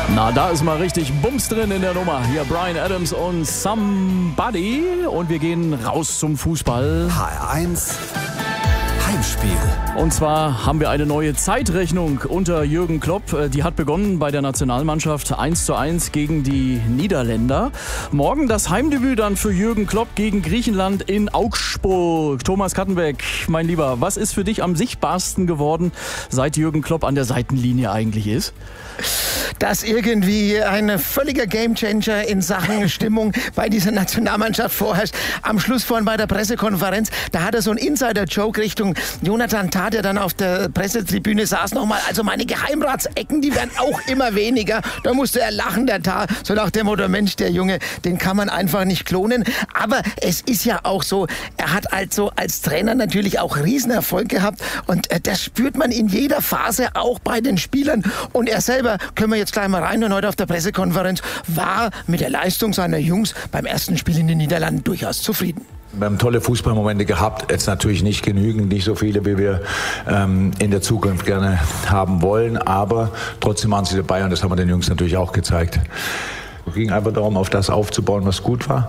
Na, da ist mal richtig Bums drin in der Nummer. Hier Bryan Adams und Somebody. Und wir gehen raus zum Fußball. HR1 Heimspiel. Und zwar haben wir eine neue Zeitrechnung unter Jürgen Klopp. Die hat begonnen bei der Nationalmannschaft 1:1 gegen die Niederländer. Morgen das Heimdebüt dann für Jürgen Klopp gegen Griechenland in Augsburg. Thomas Kattenbeck, mein Lieber, was ist für dich am sichtbarsten geworden, seit Jürgen Klopp an der Seitenlinie eigentlich ist? Dass irgendwie ein völliger Gamechanger in Sachen Stimmung bei dieser Nationalmannschaft vorherrscht. Am Schluss vorhin bei der Pressekonferenz, da hat er so einen Insider-Joke Richtung Jonathan Tah, der dann auf der Pressetribüne saß, nochmal, also meine Geheimratsecken, die werden auch immer weniger. Da musste er lachen, der Tah, so nach dem Motto, Mensch, der Junge, den kann man einfach nicht klonen. Aber es ist ja auch so, er hat also als Trainer natürlich auch Riesenerfolg gehabt und das spürt man in jeder Phase, auch bei den Spielern. Und er selber, können wir jetzt gleich mal reinhören, heute auf der Pressekonferenz, war mit der Leistung seiner Jungs beim ersten Spiel in den Niederlanden durchaus zufrieden. Wir haben tolle Fußballmomente gehabt, jetzt natürlich nicht genügend, nicht so viele, wie wir in der Zukunft gerne haben wollen, aber trotzdem waren sie dabei und das haben wir den Jungs natürlich auch gezeigt. Es ging einfach darum, auf das aufzubauen, was gut war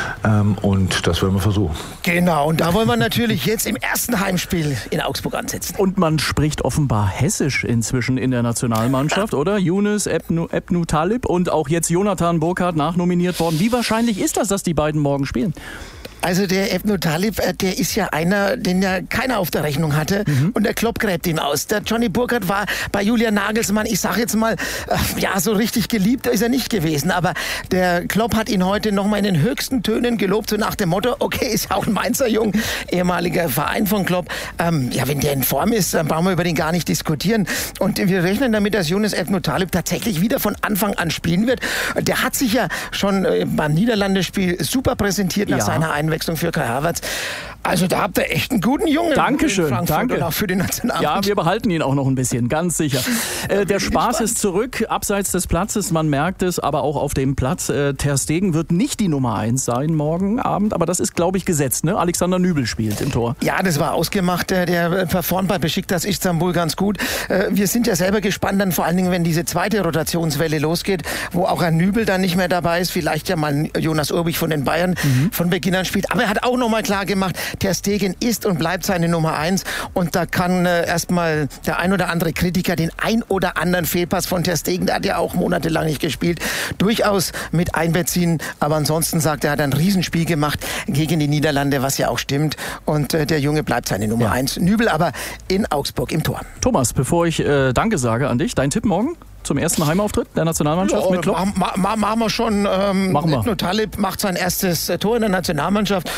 und das wollen wir versuchen. Genau, und da wollen wir natürlich jetzt im ersten Heimspiel in Augsburg ansetzen. Und man spricht offenbar Hessisch inzwischen in der Nationalmannschaft, oder? Yunus Ebnu Talib und auch jetzt Jonathan Burkardt nachnominiert worden. Wie wahrscheinlich ist das, dass die beiden morgen spielen? Also der Ebnu Talib, der ist ja einer, den ja keiner auf der Rechnung hatte und der Klopp gräbt ihn aus. Der Johnny Burkardt war bei Julian Nagelsmann, ich sag jetzt mal, ja, so richtig geliebt ist er nicht gewesen, aber der Klopp hat ihn heute nochmal in den höchsten Tönen gelobt, so nach dem Motto, okay, ist ja auch ein Mainzer Jung, ehemaliger Verein von Klopp, ja, wenn der in Form ist, dann brauchen wir über den gar nicht diskutieren und wir rechnen damit, dass Yunus Ebnu Talib tatsächlich wieder von Anfang an spielen wird. Der hat sich ja schon beim Niederlandespiel super präsentiert nach seiner Einwechslung für Kai Havertz. Also da habt ihr echt einen guten Jungen. Dankeschön, danke. Und auch für den Nationalmannschaft. Ja, wir behalten ihn auch noch ein bisschen, ganz sicher. Der Spaß ist zurück, abseits des Platzes, man merkt es, aber auch auf dem Platz. Ter Stegen wird nicht die Nummer 1 sein morgen Abend, aber das ist, glaube ich, gesetzt, ne? Alexander Nübel spielt im Tor. Ja, das war ausgemacht. Der performt bei Besiktas Istanbul ganz gut. Wir sind ja selber gespannt, dann vor allen Dingen, wenn diese zweite Rotationswelle losgeht, wo auch ein Nübel dann nicht mehr dabei ist, vielleicht ja mal Jonas Urbich von den Bayern von Beginn an spielt. Aber er hat auch nochmal klar gemacht, Ter Stegen ist und bleibt seine Nummer 1 und da kann erstmal der ein oder andere Kritiker den ein oder anderen Fehlpass von Ter Stegen, der hat ja auch monatelang nicht gespielt, durchaus mit einbeziehen. Aber ansonsten sagt er, hat ein Riesenspiel gemacht gegen die Niederlande, was ja auch stimmt. Und der Junge bleibt seine Nummer 1. Nübel aber in Augsburg im Tor. Thomas, bevor ich Danke sage an dich, dein Tipp morgen? Zum ersten Heimauftritt der Nationalmannschaft mit Klopp? Machen wir schon. Machen wir. Ebnu Talib macht sein erstes Tor in der Nationalmannschaft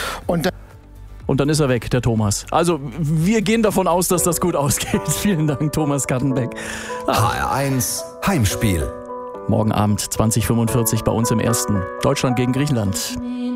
und dann ist er weg, der Thomas. Also wir gehen davon aus, dass das gut ausgeht. Vielen Dank, Thomas Kattenbeck. HR1 Heimspiel. Morgen Abend 20:45 bei uns im ersten. Deutschland gegen Griechenland.